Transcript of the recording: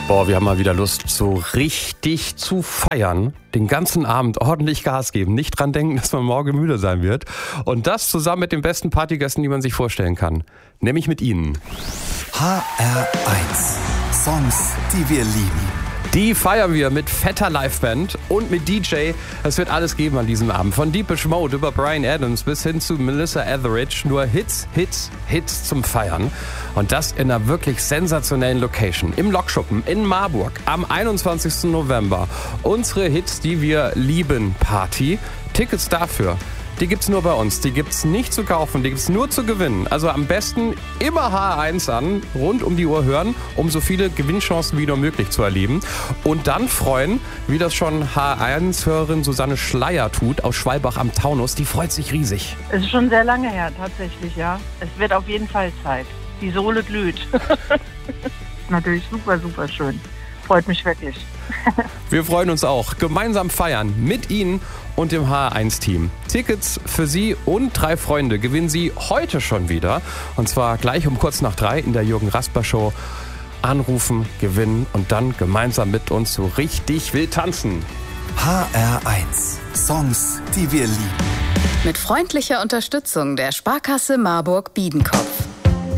Boah, wir haben mal wieder Lust, so richtig zu feiern. Den ganzen Abend ordentlich Gas geben. Nicht dran denken, dass man morgen müde sein wird. Und das zusammen mit den besten Partygästen, die man sich vorstellen kann. Nämlich mit Ihnen. HR1. Songs, die wir lieben. Die feiern wir mit fetter Liveband und mit DJ. Es wird alles geben an diesem Abend. Von Depeche Mode über Bryan Adams bis hin zu Melissa Etheridge. Nur Hits, Hits, Hits zum Feiern. Und das in einer wirklich sensationellen Location. Im Lokschuppen in Marburg am 21. November. Unsere Hits, die wir lieben, Party. Tickets dafür, die gibt's nur bei uns. Die gibt's nicht zu kaufen, die gibt's nur zu gewinnen. Also am besten immer HR1 an, rund um die Uhr hören, um so viele Gewinnchancen wie nur möglich zu erleben. Und dann freuen, wie das schon HR1-Hörerin Susanne Schleier tut, aus Schwalbach am Taunus. Die freut sich riesig. Es ist schon sehr lange her, tatsächlich, ja. Es wird auf jeden Fall Zeit. Die Sohle glüht. Natürlich super, super schön. Freut mich wirklich. Wir freuen uns auch. Gemeinsam feiern mit Ihnen und dem HR1-Team. Tickets für Sie und 3 Freunde gewinnen Sie heute schon wieder. Und zwar gleich um kurz nach 3 in der Jürgen Rasper Show. Anrufen, gewinnen und dann gemeinsam mit uns so richtig wild tanzen. HR1. Songs, die wir lieben. Mit freundlicher Unterstützung der Sparkasse Marburg-Biedenkopf.